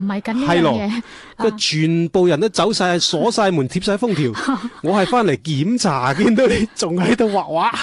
唔係緊呢樣嘢。 佢全部人都走晒，鎖晒門，貼晒封條。我係翻嚟檢查，見到你仲喺度畫畫，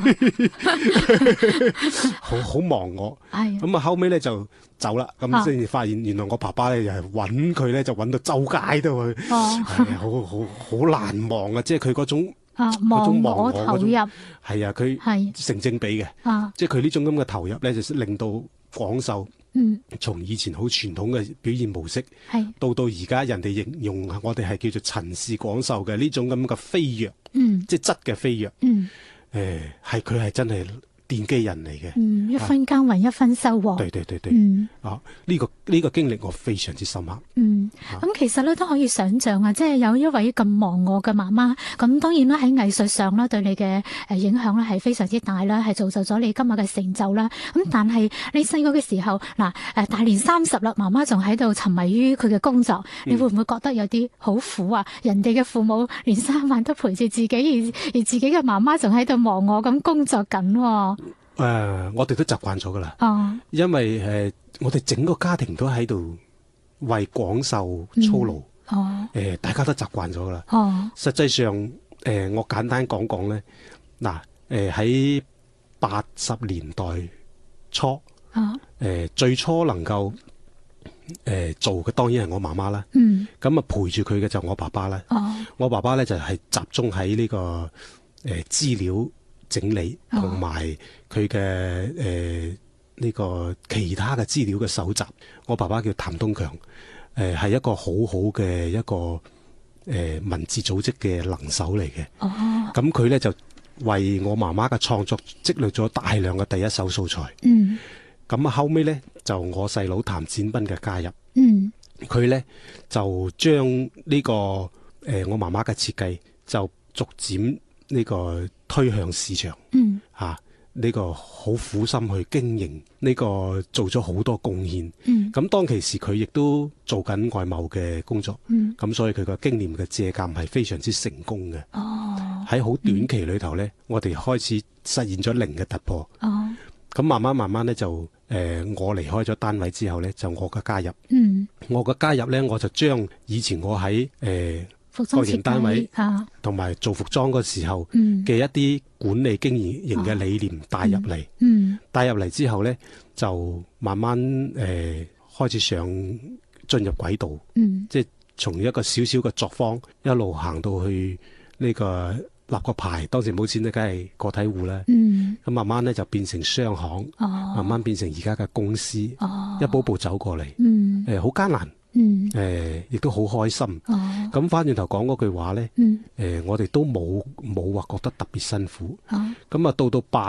好忙我。咁啊，後尾咧就走啦。咁先至發現，原來我爸爸咧又係揾佢咧，就揾到周街都去。好難忘啊！即係佢嗰種。嗰種忘我投入係啊，佢成正比嘅，即係佢呢種咁嘅投入咧，就令到廣繡從以前好傳統嘅表現模式，到而家人哋形容我哋係叫做陳氏廣繡嘅呢種咁嘅飛躍，即係質嘅飛躍，係佢係真係奠基人嚟嘅， 一分耕耘一分收穫。 對，呢個經歷我非常之深刻。 咁其實咧都可以想象啊，即係有一位咁忘我嘅媽媽，咁當然啦喺藝術上啦對你嘅影響咧係非常之大啦，係造就咗你今日嘅成就啦。咁但係你細個嘅時候，大年30啦，媽媽仲喺度沉迷於佢嘅工作，你會唔會覺得有啲好苦啊？人哋嘅父母連3晚都陪住自己，而自己嘅媽媽仲喺度忘我咁工作緊。 我哋都習慣咗噶啦，因為我哋整個家庭都喺度為廣繡操勞，大家都習慣咗噶啦。實際上，我簡單講講咧，喺80年代初，最初能夠做嘅當然係我媽媽啦。咁陪住佢嘅就我爸爸啦。我爸爸咧就係集中喺呢個資料整理同埋佢嘅呢個其他嘅資料嘅搜集。我爸爸叫譚東強，係一個好好嘅一個文字組織嘅能手嚟嘅。咁佢咧就為我媽媽嘅創作積累咗大量嘅第一手素材。咁後尾咧就我細佬譚展斌嘅加入，佢咧就將呢個我媽媽嘅設計就逐漸呢個推向市場，呢個好苦心去經營，呢個做咗好多貢獻。咁當其時佢亦都做緊外貿嘅工作，咁所以佢個經驗嘅借鑑係非常之成功嘅。喺好短期裏頭咧，我哋開始實現咗零嘅突破。咁慢慢咧就我離開咗單位之後咧，就我嘅加入。我嘅加入咧，我就將以前我喺個人單位同埋做服裝嗰時候嘅一啲管理經營嘅理念帶入嚟，帶入嚟之後咧，就慢慢開始進入軌道，即係從一個小小嘅作坊一路行到去呢個立個牌，當時冇錢咧，梗係個體戶啦。咁慢慢咧就變成商行，慢慢變成而家嘅公司，一步步走過嚟，好艱難。亦都好開心。咁翻轉頭講嗰句話咧，我哋都冇話覺得特別辛苦。咁到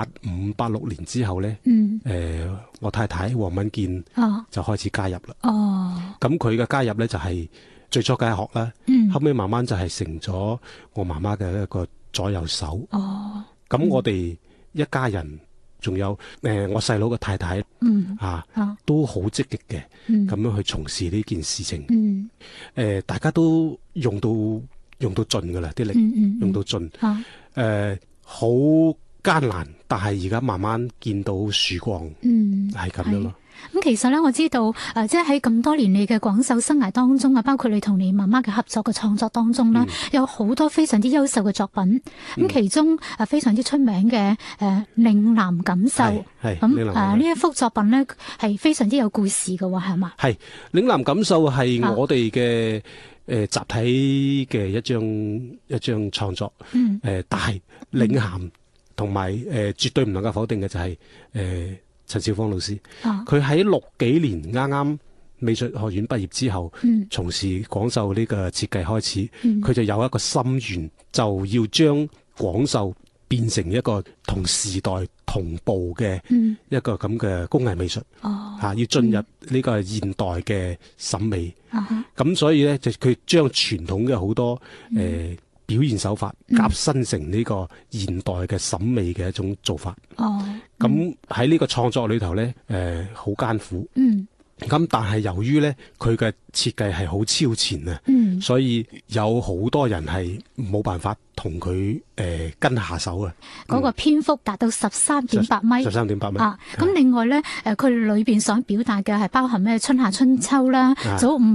85、86年之後咧，我太太黃敏健就開始加入啦。咁佢嘅加入咧就係最初梗係學啦，後尾慢慢就係成咗我媽媽嘅一個左右手。咁我哋一家人。仲有我細佬嘅太太，都好積極嘅，咁樣去從事呢件事情。大家都用到盡噶啦，啲力用到盡。好艱難，但係而家慢慢見到曙光，係咁樣咯。 咁其實咧，我知道即係喺咁多年你嘅廣繡生涯當中啊，包括你同你媽媽嘅合作嘅創作當中啦，有好多非常之優秀嘅作品。咁其中非常之出名嘅嶺南錦繡，咁呢一幅作品咧係非常之有故事嘅喎，係嘛？係嶺南錦繡係我哋嘅集體嘅一張創作。但係領銜同埋絕對唔能夠否定嘅就係陳少芳老師，佢喺60幾年啱啱美術學院畢業之後，從事廣繡呢個設計開始，佢就有一個心願，就要將廣繡變成一個同時代同步嘅一個咁嘅工藝美術，要進入呢個現代嘅審美。咁所以咧，就佢將傳統嘅好多表現手法夾新成呢個現代嘅審美嘅一種做法。咁喺呢個創作裏頭咧，好艱苦。 咁但係由於咧佢嘅設計係好超前啊，所以有好多人係冇辦法同佢跟下手啊。 嗰個篇幅達到13.8米 ，13.8米啊。咁另外咧，佢裏邊想表達嘅係包含咩春夏春秋啦，早午